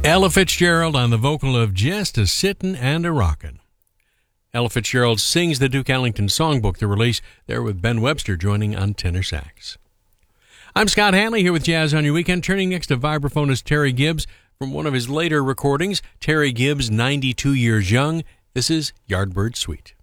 Ella Fitzgerald on the vocal of Just a Sittin' and a Rockin'. Ella Fitzgerald sings the Duke Ellington Songbook, the release there with Ben Webster joining on tenor sax. I'm Scott Hanley here with Jazz on Your Weekend. Turning next to vibraphonist Terry Gibbs from one of his later recordings, Terry Gibbs, 92 Years Young. This is Yardbird Suite.